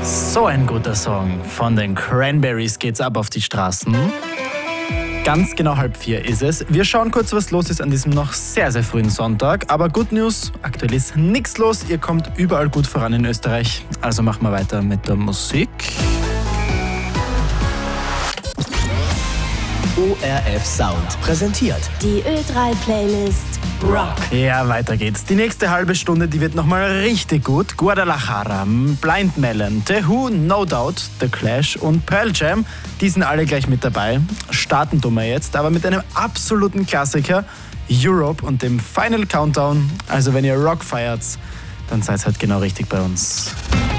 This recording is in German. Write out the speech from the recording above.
So ein guter Song. Von den Cranberries geht's ab auf die Straßen. Ganz genau 3:30 ist es. Wir schauen kurz, was los ist an diesem noch sehr, sehr frühen Sonntag. Aber Good News, aktuell ist nichts los. Ihr kommt überall gut voran in Österreich. Also machen wir weiter mit der Musik. ORF Sound präsentiert Die Ö3-Playlist Rock. Ja, weiter geht's. Die nächste halbe Stunde, die wird nochmal richtig gut. Guadalajara, Blind Melon, The Who, No Doubt, The Clash und Pearl Jam, die sind alle gleich mit dabei. Starten tun wir jetzt, aber mit einem absoluten Klassiker, Europe und dem Final Countdown. Also wenn ihr Rock feiert, dann seid ihr halt genau richtig bei uns.